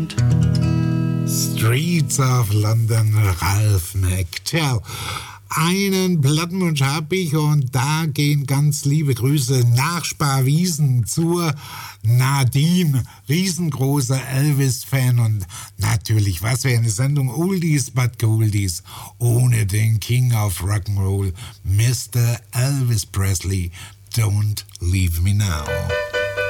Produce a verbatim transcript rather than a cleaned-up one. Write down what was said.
Streets of London, Ralph McTell. Einen Plattenwunsch habe ich und da gehen ganz liebe Grüße nach Sparwiesen zur Nadine, riesengroßer Elvis-Fan und natürlich, was wäre eine Sendung Oldies but Goldies ohne den King of Rock'n'Roll, Mister Elvis Presley. Don't leave me now.